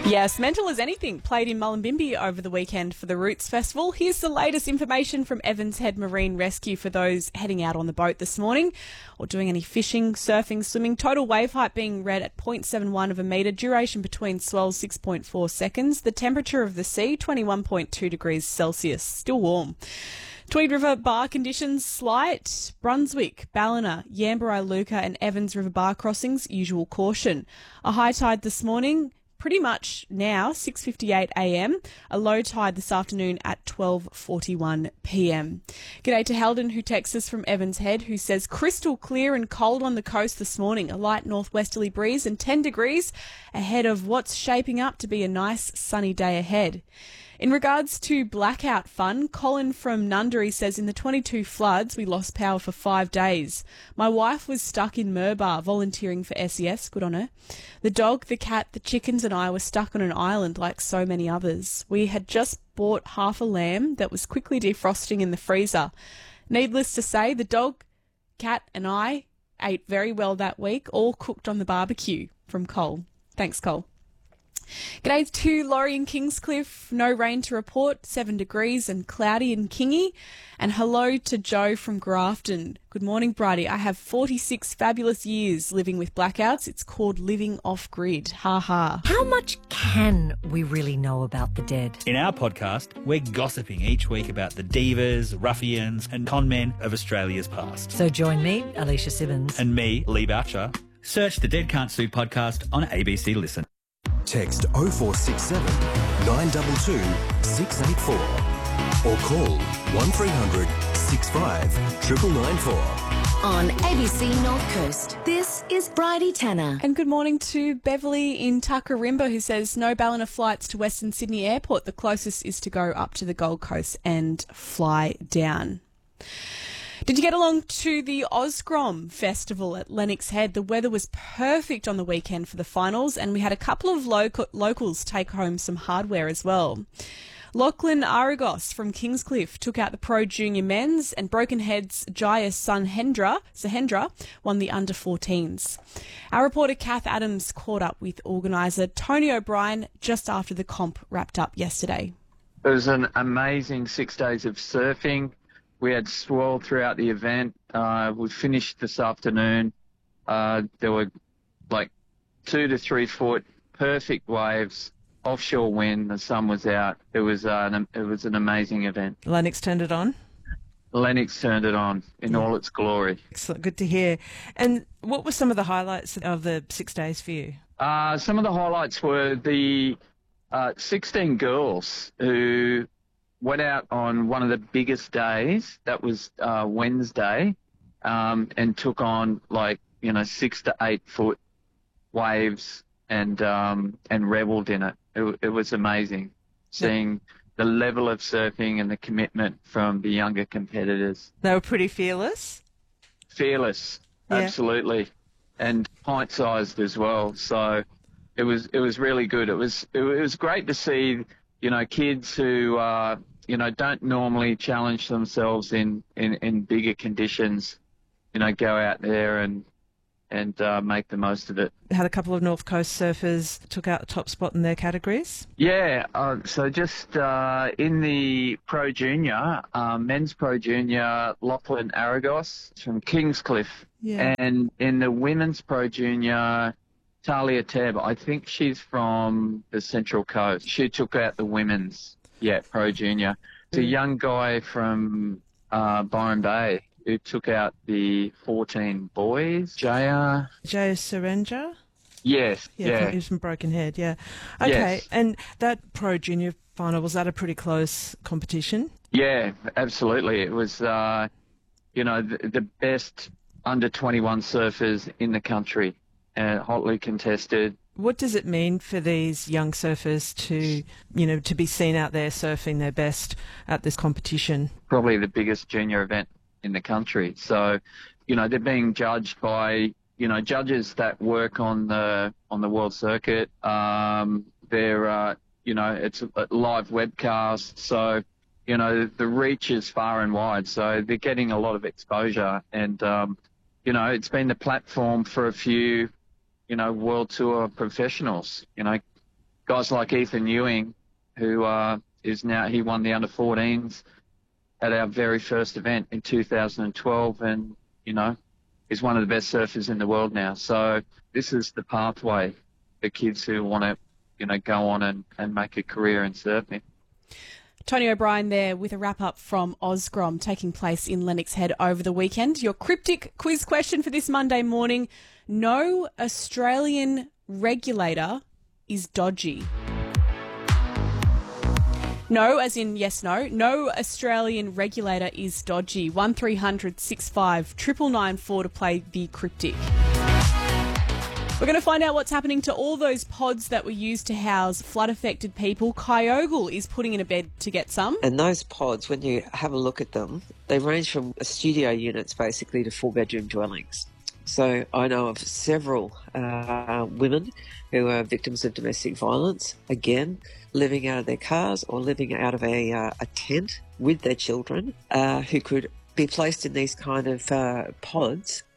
Yes, Mental as Anything played in Mullumbimby over the weekend for the Roots Festival. Here's the latest information from Evans Head Marine Rescue for those heading out on the boat this morning or doing any fishing, surfing, swimming. Total wave height being read at 0.71 of a metre, duration between swells 6.4 seconds. The temperature of the sea, 21.2 degrees Celsius, still warm. Tweed River bar conditions slight. Brunswick, Ballina, Yambara, Luca and Evans River bar crossings, usual caution. A high tide this morning, pretty much now, 6:58 a.m. A low tide this afternoon at 12:41 p.m. G'day to Heldon, who texts us from Evans Head, who says crystal clear and cold on the coast this morning. A light northwesterly breeze and 10 degrees ahead of what's shaping up to be a nice sunny day ahead. In regards to blackout fun, Colin from Nundary says in the 22 floods we lost power for 5 days. My wife was stuck in Murbar volunteering for SES, good on her. The dog, the cat, the chickens and I were stuck on an island like so many others. We had just bought half a lamb that was quickly defrosting in the freezer. Needless to say, the dog, cat and I ate very well that week, all cooked on the barbecue. From Cole. Thanks, Cole. G'day to Laurie in Kingscliff. No rain to report, 7 degrees and cloudy in Kingy. And hello to Joe from Grafton. Good morning, Bridie. I have 46 fabulous years living with blackouts. It's called living off-grid. Ha ha. How much can we really know about the dead? In our podcast, we're gossiping each week about the divas, ruffians and con men of Australia's past. So join me, Alicia Simmons. And me, Lee Boucher. Search the Dead Can't Sue podcast on ABC Listen. Text 0467 922 684 or call 1300 65 9994. On ABC North Coast, this is Bridie Tanner. And good morning to Beverly in Tuckarimba, who says no Ballina flights to Western Sydney Airport. The closest is to go up to the Gold Coast and fly down. Did you get along to the Osgrom Festival at Lennox Head? The weather was perfect on the weekend for the finals, and we had a couple of locals take home some hardware as well. Lachlan Aragos from Kingscliff took out the Pro Junior Men's, and Broken Head's Jaya Sahendra won the under-14s. Our reporter Kath Adams caught up with organiser Tony O'Brien just after the comp wrapped up yesterday. It was an amazing 6 days of surfing. We had swirl throughout the event. We finished this afternoon. There were like 2 to 3 foot perfect waves, offshore wind. The sun was out. It was an amazing event. Lennox turned it on? Lennox turned it on in all its glory. Excellent. Good to hear. And what were some of the highlights of the 6 days for you? Some of the highlights were the 16 girls who went out on one of the biggest days. That was Wednesday, and took on 6 to 8 foot waves and revelled in it. It was amazing seeing the level of surfing and the commitment from the younger competitors. They were pretty fearless. Fearless, yeah. Absolutely, and pint-sized as well. So it was really good. It was great to see. Kids who, don't normally challenge themselves in bigger conditions, go out there and make the most of it. Had a couple of North Coast surfers took out the top spot in their categories? Yeah, so just in the Pro Junior, Men's Pro Junior, Lachlan Aragos from Kingscliff. Yeah. And in the Women's Pro Junior, Talia Tebb, I think she's from the Central Coast. She took out the women's, Pro Junior. It's a young guy from Byron Bay who took out the 14 boys. Jaya Sahendra? Yes, yeah. He was from Broken Head, yeah. Okay, yes. And that Pro Junior final, was that a pretty close competition? Yeah, absolutely. It was, the best under-21 surfers in the country. Hotly contested. What does it mean for these young surfers to be seen out there surfing their best at this competition? Probably the biggest junior event in the country. So, they're being judged by, judges that work on the world circuit. They're, it's a live webcast. So, the reach is far and wide. So they're getting a lot of exposure and, it's been the platform for a few, world tour professionals, guys like Ethan Ewing, who he won the under-14s at our very first event in 2012, and is one of the best surfers in the world now. So this is the pathway for kids who want to go on and make a career in surfing. Tony O'Brien there with a wrap-up from Osgrom taking place in Lennox Head over the weekend. Your cryptic quiz question for this Monday morning: no Australian regulator is dodgy. No, as in yes, no. No Australian regulator is dodgy. 1300 65 999 to play the cryptic. We're going to find out what's happening to all those pods that were used to house flood-affected people. Kyogle is putting in a bid to get some. And those pods, when you have a look at them, they range from studio units basically to four-bedroom dwellings. So I know of several women who are victims of domestic violence, again, living out of their cars or living out of a tent with their children, who could be placed in these kind of pods